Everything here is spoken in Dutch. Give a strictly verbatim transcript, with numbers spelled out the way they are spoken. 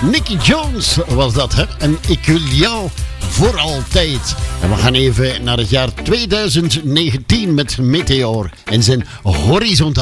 Nicky Jones was dat, hè? En ik wil jou voor altijd. En we gaan even naar het jaar tweeduizend negentien met Meteor en zijn horizontaal.